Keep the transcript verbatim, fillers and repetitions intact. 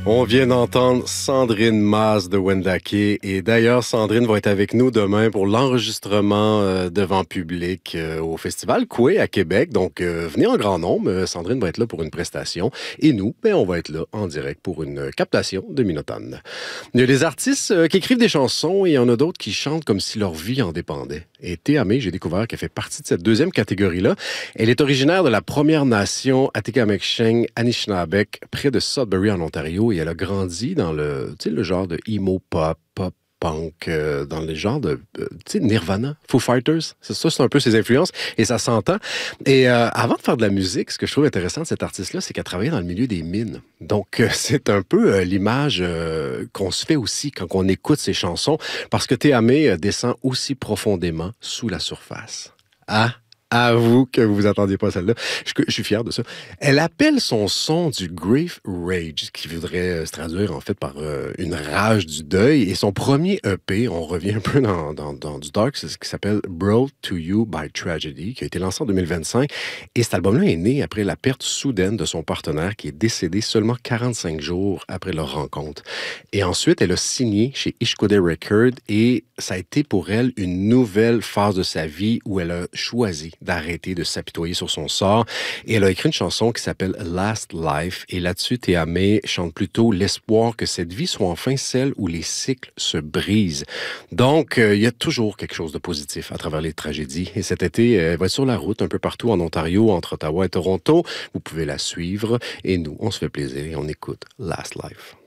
On vient d'entendre Sandrine Maz de Wendake et d'ailleurs Sandrine va être avec nous demain pour l'enregistrement euh, devant public euh, au festival Coué à Québec. Donc euh, venez en grand nombre, euh, Sandrine va être là pour une prestation et nous, ben, on va être là en direct pour une captation de Minotone. Il y a des artistes euh, qui écrivent des chansons et il y en a d'autres qui chantent comme si leur vie en dépendait. Et Théamé, j'ai découvert qu'elle fait partie de cette deuxième catégorie-là. Elle est originaire de la Première Nation Atikameksheng Anishinaabeg, près de Sudbury en Ontario. Et elle a grandi dans le, tu sais, le genre de emo pop, pop punk, euh, dans le genre de, euh, tu sais, Nirvana, Foo Fighters. C'est ça, c'est un peu ses influences et ça s'entend. Et euh, avant de faire de la musique, ce que je trouve intéressant de cet artiste-là, c'est qu'elle travaillait dans le milieu des mines. Donc, euh, c'est un peu euh, l'image euh, qu'on se fait aussi quand on écoute ses chansons, parce que Théamé euh, descend aussi profondément sous la surface. Ah! Avoue que vous vous attendiez pas à celle-là. Je, je suis fier de ça. Elle appelle son son du grief rage, qui voudrait se traduire en fait par euh, une rage du deuil. Et son premier E P, on revient un peu dans, dans, dans du dark, c'est ce qui s'appelle Brought to You by Tragedy, qui a été lancé en deux mille vingt-cinq. Et cet album-là est né après la perte soudaine de son partenaire, qui est décédé seulement quarante-cinq jours après leur rencontre. Et ensuite, elle a signé chez Ishkode Records et ça a été pour elle une nouvelle phase de sa vie où elle a choisi d'arrêter de s'apitoyer sur son sort. Et elle a écrit une chanson qui s'appelle Last Life. Et là-dessus, Théamé chante plutôt l'espoir que cette vie soit enfin celle où les cycles se brisent. Donc, euh, il y a toujours quelque chose de positif à travers les tragédies. Et cet été, elle va être sur la route un peu partout en Ontario, entre Ottawa et Toronto. Vous pouvez la suivre. Et nous, on se fait plaisir et on écoute Last Life.